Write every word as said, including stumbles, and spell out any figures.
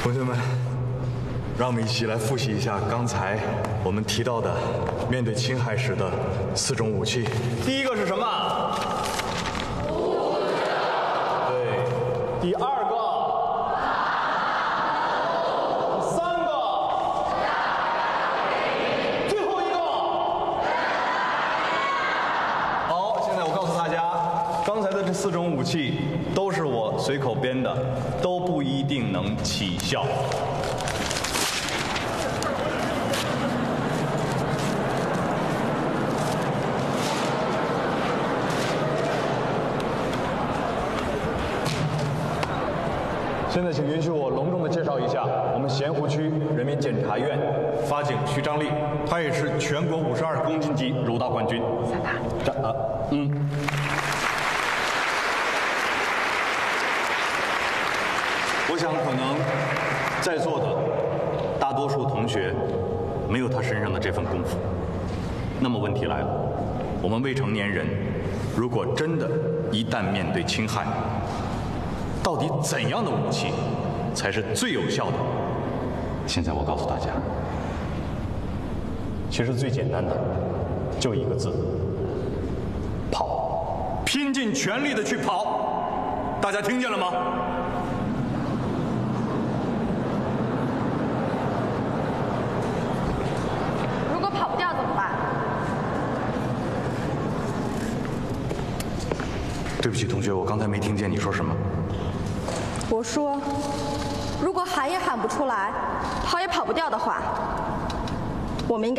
同学们，让我们一起来复习一下刚才我们提到的面对侵害时的四种武器。第一个是什么？对。第二个。第三个。最后一个。好，现在我告诉大家，刚才的这四种武器都是我随口编的，都不一定能起效。现在请允许我隆重地介绍一下我们咸湖区人民检察院法警徐张丽，他也是全国五十二公斤级柔道冠军。 下巴。 这啊，嗯。我想可能在座的大多数同学没有他身上的这份功夫。那么问题来了，我们未成年人如果真的一旦面对侵害，到底怎样的武器才是最有效的？现在我告诉大家，其实最简单的就一个字：跑，拼尽全力的去跑。大家听见了吗？ 如果跑不掉怎么办？ 对不起，同学，我刚才没听见你说什么。 我说，如果喊也喊不出来，跑也跑不掉的话，我们应该。